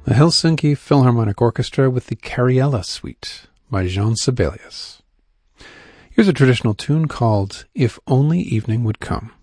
the Helsinki Philharmonic Orchestra with the Cariella Suite by Jean Sibelius. Here's a traditional tune called If Only Evening Would Come.